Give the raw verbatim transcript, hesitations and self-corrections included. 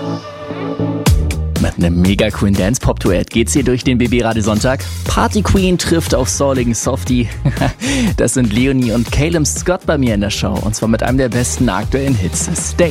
Mit einem mega coolen Dance-Pop-Duett geht's hier durch den B B-Radio Sonntag. Party Queen trifft auf souligen Softie. Das sind Leonie und Caleb Scott bei mir in der Show. Und zwar mit einem der besten aktuellen Hits. Stay.